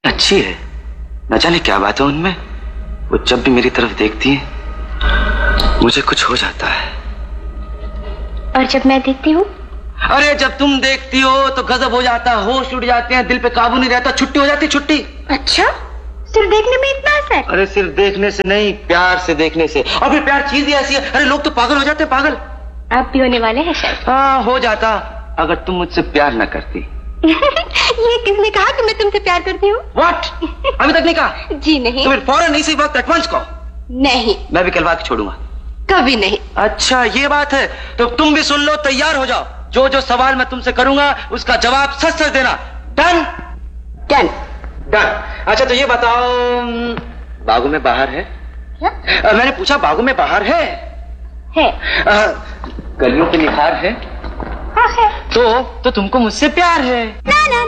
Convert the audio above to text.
अच्छी है, न जाने क्या बात है उनमें। वो जब भी मेरी तरफ देखती है मुझे कुछ हो जाता है। और जब मैं देखती हूँ? अरे जब तुम देखती हो तो गजब हो जाता, होश उड़ जाते हैं, दिल पे काबू नहीं रहता, छुट्टी हो जाती, छुट्टी। अच्छा, सिर्फ देखने में इतना असर? अरे सिर्फ देखने से नहीं, प्यार से देखने से। और फिर प्यार चीज ही ऐसी है, अरे लोग तो पागल हो जाते हैं, पागल। आप भी होने वाले हैं शायद। हाँ हो जाता, अगर तुम मुझसे प्यार न करती। ये किसने कहा कि मैं तुमसे प्यार करती हूँ? What? अभी तक नहीं कहा? जी नहीं। तो फिर फौरन इसी वक्त एडवांस कहो। नहीं, मैं भी कहलवा के छोड़ूंगा। कभी नहीं। अच्छा ये बात है, तो तुम भी सुन लो, तैयार हो जाओ। जो जो सवाल मैं तुमसे करूंगा उसका जवाब सच सच देना। डन? डन। डन। अच्छा तो ये बताओ, बागों में बाहर है? क्या? मैंने पूछा बागों में बाहर है? है। कलियों पे निखार है? हाँ है। तो तुमको मुझसे प्यार है? ना ना।